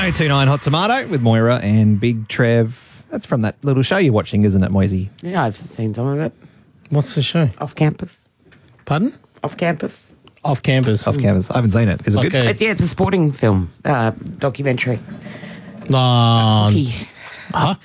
1029 Hot Tomato with Moira and Big Trev. That's from that little show you're watching, isn't it, Moisey? Yeah, I've seen some of it. What's the show? Off campus. Pardon? Off campus. Off campus. Off campus. I haven't seen it. Is it good? Yeah, it's a sporting film, documentary. No. Hockey. Huh?